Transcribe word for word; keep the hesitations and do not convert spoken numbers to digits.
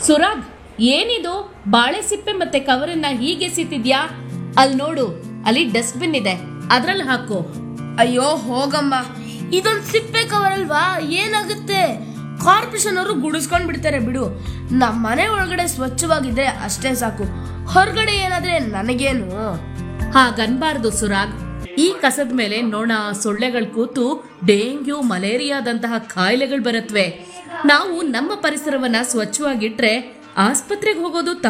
ಸುರಾಗ್, ಏನಿದು ಬಾಳೆ ಸಿಪ್ಪೆ ಮತ್ತೆ ಕವರನ್ನ ಹೀಗೆ ಎಸಿತಿದ್ಯಾ? ಅಲ್ಲಿ ನೋಡು, ಅಲ್ಲಿ ಡಸ್ಟ್ಬಿನ್ ಇದೆ, ಅದ್ರಲ್ಲಿ ಹಾಕು. ಅಯ್ಯೋ ಹೋಗಮ್ಮ, ಇದೊಂದ್ ಸಿಪ್ಪೆ ಕವರ್ ಅಲ್ವಾ, ಏನಾಗುತ್ತೆ? ಕಾರ್ಪೊರೇಷನ್ ಅವರು ಗುಡಿಸ್ಕೊಂಡ್ ಬಿಡ್ತಾರೆ ಬಿಡು. ನಮ್ಮ ಮನೆ ಒಳಗಡೆ ಸ್ವಚ್ಛವಾಗಿದ್ರೆ ಅಷ್ಟೇ ಸಾಕು, ಹೊರಗಡೆ ಏನಾದ್ರೆ ನನಗೇನು? ಹಾಗನ್ಬಾರ್ದು ಸುರಾಗ್. ಈ ಕಸದ ಮೇಲೆ ನೊಣ, ಸೊಳ್ಳೆಗಳು ಕೂತು ಡೆಂಗ್ಯೂ, ಮಲೇರಿಯಾದಂತಹ ಕಾಯಿಲೆಗಳು ಬರುತ್ತವೆ. ನಾವು ನಮ್ಮ ಪರಿಸರವನ್ನ ಸ್ವಚ್ಛವಾಗಿಟ್ರೆ ಆಸ್ಪತ್ರೆಗೆ ಹೋಗೋದು